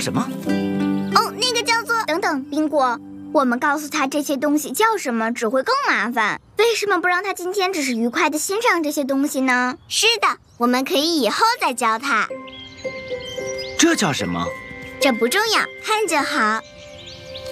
什么？ 哦，那个叫做……等等，宾果，我们告诉他这些东西叫什么，只会更麻烦。为什么不让他今天只是愉快地欣赏这些东西呢？ 是的，我们可以以后再教他。 这叫什么？ 这不重要，看就好。